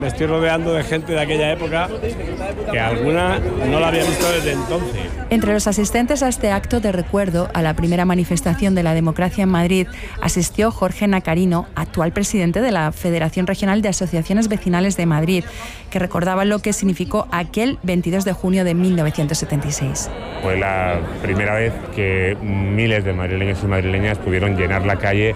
Me estoy rodeando de gente de aquella época que alguna no la había visto desde entonces. Entre los asistentes a este acto de recuerdo a la primera manifestación de la democracia en Madrid asistió Jorge Nacarino, actual presidente de la Federación Regional de Asociaciones Vecinales de Madrid, que recordaba lo que significó aquel 22 de junio de 1976. Fue la primera vez que miles de madrileños y madrileñas pudieron llenar la calle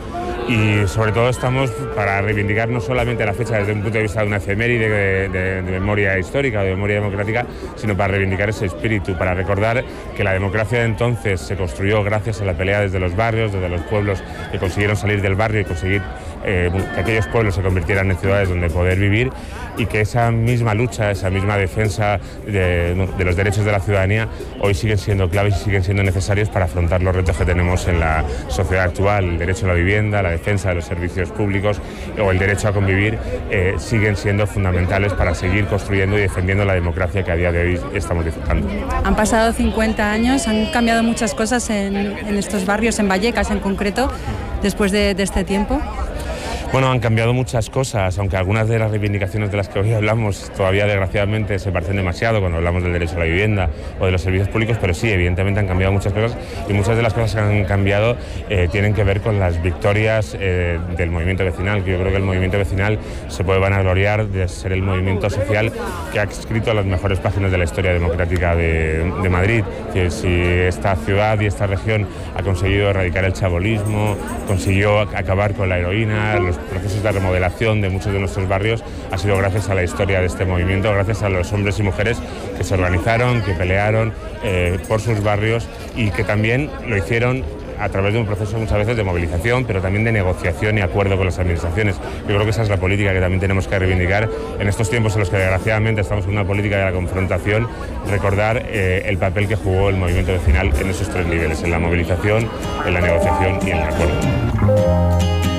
y sobre todo estamos para reivindicar no solamente la fecha desde un punto de vista de una efeméride de memoria histórica, de memoria democrática, sino para reivindicar ese espíritu, para recordar que la democracia de entonces se construyó gracias a la pelea desde los barrios, desde los pueblos que consiguieron salir del barrio y conseguir que aquellos pueblos se convirtieran en ciudades donde poder vivir, y que esa misma lucha, esa misma defensa de los derechos de la ciudadanía hoy siguen siendo claves y siguen siendo necesarios para afrontar los retos que tenemos en la sociedad actual. El derecho a la vivienda, la defensa de los servicios públicos o el derecho a convivir siguen siendo fundamentales para seguir construyendo y defendiendo la democracia que a día de hoy estamos disfrutando. Han pasado 50 años, han cambiado muchas cosas en estos barrios, en Vallecas en concreto, después de este tiempo. Bueno, han cambiado muchas cosas, aunque algunas de las reivindicaciones de las que hoy hablamos todavía desgraciadamente se parecen demasiado cuando hablamos del derecho a la vivienda o de los servicios públicos, pero sí, evidentemente han cambiado muchas cosas, y muchas de las cosas que han cambiado tienen que ver con las victorias del movimiento vecinal, que yo creo que el movimiento vecinal se puede vanagloriar de ser el movimiento social que ha escrito las mejores páginas de la historia democrática de Madrid. Que si esta ciudad y esta región ha conseguido erradicar el chabolismo, consiguió acabar con la heroína, los procesos de remodelación de muchos de nuestros barrios, ha sido gracias a la historia de este movimiento, gracias a los hombres y mujeres que se organizaron, que pelearon por sus barrios y que también lo hicieron a través de un proceso muchas veces de movilización, pero también de negociación y acuerdo con las administraciones. Yo creo que esa es la política que también tenemos que reivindicar en estos tiempos en los que desgraciadamente estamos en una política de la confrontación, recordar el papel que jugó el movimiento vecinal en esos tres niveles, en la movilización, en la negociación y en el acuerdo.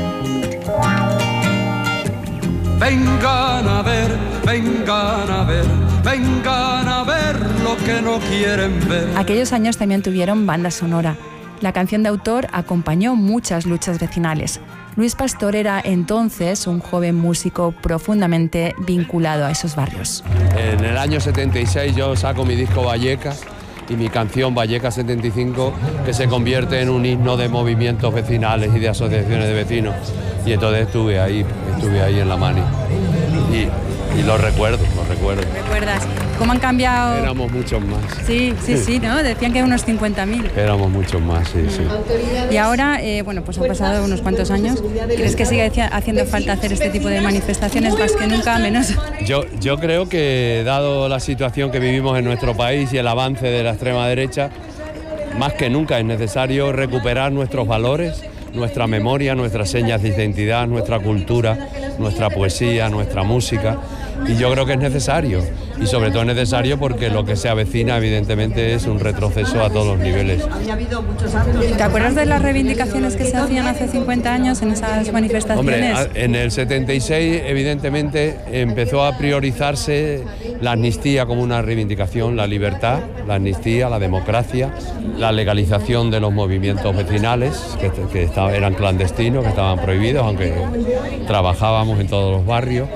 Vengan a ver, vengan a ver, vengan a ver lo que no quieren ver. Aquellos años también tuvieron banda sonora. La canción de autor acompañó muchas luchas vecinales. Luis Pastor era entonces un joven músico profundamente vinculado a esos barrios. En el año 76 yo saco mi disco Vallecas y mi canción Vallecas 75, que se convierte en un himno de movimientos vecinales y de asociaciones de vecinos. Y entonces estuve ahí en la mani. Y lo recuerdo. ¿Recuerdas cómo han cambiado? Éramos muchos más. Sí, ¿no? Decían que unos 50.000. Éramos muchos más, sí. Y ahora, pues han pasado unos cuantos años. ¿Crees que sigue haciendo falta hacer este tipo de manifestaciones más que nunca, menos? Yo creo que, dado la situación que vivimos en nuestro país y el avance de la extrema derecha, más que nunca es necesario recuperar nuestros valores, nuestra memoria, nuestras señas de identidad, nuestra cultura, nuestra poesía, nuestra música, y yo creo que es necesario, y sobre todo es necesario porque lo que se avecina evidentemente es un retroceso a todos los niveles. ¿Te acuerdas de las reivindicaciones que se hacían hace 50 años en esas manifestaciones? Hombre, en el 76 evidentemente empezó a priorizarse la amnistía como una reivindicación, la libertad, la amnistía, la democracia, la legalización de los movimientos vecinales que eran clandestinos, que estaban prohibidos, aunque trabajábamos en todos los barrios,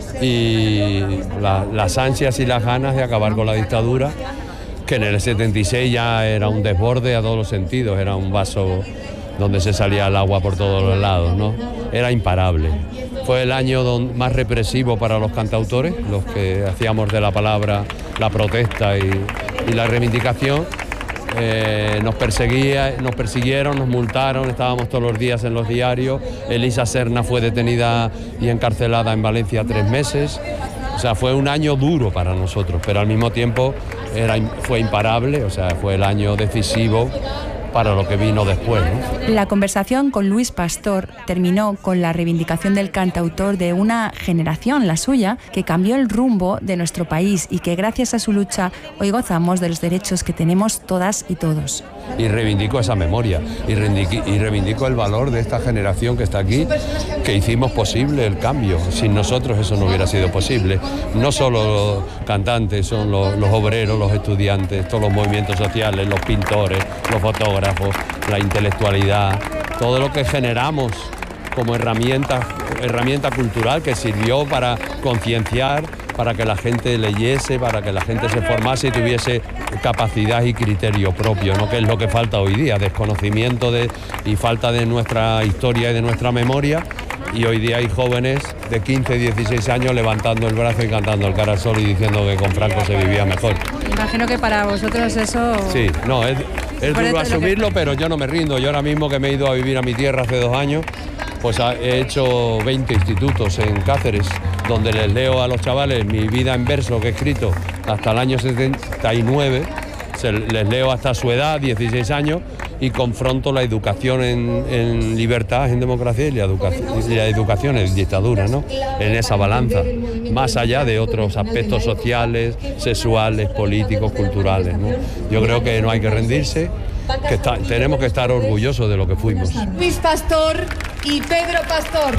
y las ansias y las ganas de acabar con la dictadura, que en el 76 ya era un desborde a todos los sentidos, era un vaso donde se salía el agua por todos los lados, ¿no? Era imparable. Fue el año más represivo para los cantautores, los que hacíamos de la palabra la protesta y la reivindicación. Nos persiguieron, nos multaron, estábamos todos los días en los diarios. Elisa Serna fue detenida y encarcelada en Valencia 3 meses. O sea, fue un año duro para nosotros, pero al mismo tiempo fue imparable, o sea, fue el año decisivo para lo que vino después, ¿no? La conversación con Luis Pastor terminó con la reivindicación del cantautor de una generación, la suya, que cambió el rumbo de nuestro país y que gracias a su lucha hoy gozamos de los derechos que tenemos todas y todos. Y reivindico esa memoria y reivindico el valor de esta generación que está aquí, que hicimos posible el cambio. Sin nosotros eso no hubiera sido posible. No solo los cantantes, son los obreros, los estudiantes, todos los movimientos sociales, los pintores, los fotógrafos, la intelectualidad, todo lo que generamos como herramienta cultural que sirvió para concienciar, para que la gente leyese, para que la gente se formase y tuviese capacidad y criterio propio, ¿no? Que es lo que falta hoy día, desconocimiento y falta de nuestra historia y de nuestra memoria. Y hoy día hay jóvenes de 15, 16 años levantando el brazo y cantando el cara al sol y diciendo que con Franco se vivía mejor. Imagino que para vosotros eso... Sí, no, es duro asumirlo, pero yo no me rindo. Yo ahora mismo que me he ido a vivir a mi tierra hace 2 años, pues he hecho 20 institutos en Cáceres, donde les leo a los chavales mi vida en verso que he escrito hasta el año 79, les leo hasta su edad, 16 años, y confronto la educación en libertad, en democracia, y la educación en dictadura, ¿no? En esa balanza, más allá de otros aspectos sociales, sexuales, políticos, culturales, ¿no? Yo creo que no hay que rendirse, que tenemos que estar orgullosos de lo que fuimos. Luis Pastor y Pedro Pastor.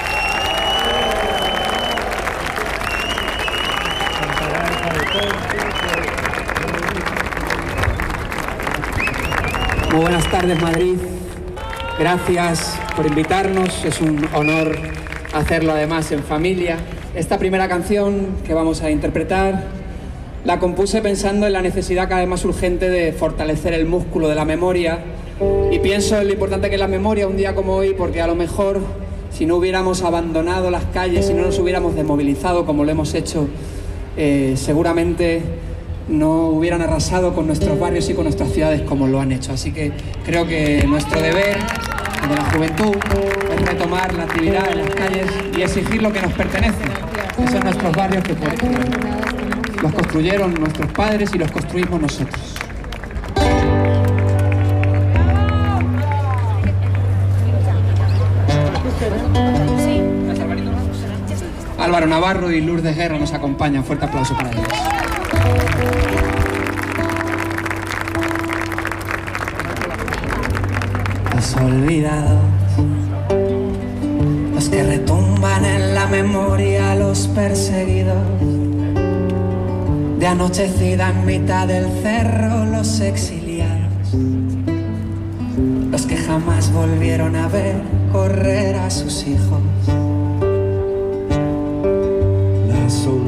Muy buenas tardes, Madrid. Gracias por invitarnos. Es un honor hacerlo además en familia. Esta primera canción que vamos a interpretar la compuse pensando en la necesidad cada vez más urgente de fortalecer el músculo de la memoria, y pienso en lo importante que es la memoria un día como hoy, porque a lo mejor si no hubiéramos abandonado las calles, si no nos hubiéramos desmovilizado como lo hemos hecho, seguramente no hubieran arrasado con nuestros barrios y con nuestras ciudades como lo han hecho. Así que creo que nuestro deber de la juventud es retomar la actividad en las calles y exigir lo que nos pertenece, que son nuestros barrios, que los construyeron nuestros padres y los construimos nosotros. Álvaro Navarro y Lourdes Guerra nos acompañan. Fuerte aplauso para ellos. Los olvidados, los que retumban en la memoria, los perseguidos, de anochecida en mitad del cerro, los exiliados, los que jamás volvieron a ver correr a sus hijos. La